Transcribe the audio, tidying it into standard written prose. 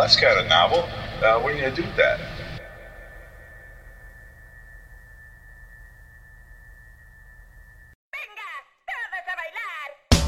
that's kind of novel. When you do that.